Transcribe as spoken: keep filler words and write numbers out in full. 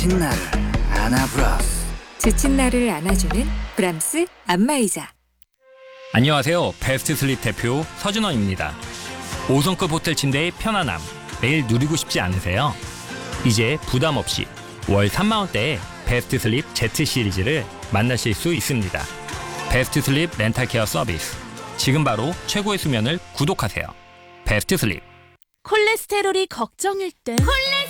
지친 나를 안아브라스. 지친 나를 안아주는 브람스 안마의자. 안녕하세요. 베스트 슬립 대표 서준원입니다. 오 성급 호텔 침대의 편안함 매일 누리고 싶지 않으세요? 이제 부담 없이 월 삼만 원대의 베스트 슬립 Z 시리즈를 만나실 수 있습니다. 베스트 슬립 렌탈 케어 서비스. 지금 바로 최고의 수면을 구독하세요. 베스트 슬립. 콜레스테롤이 걱정일 땐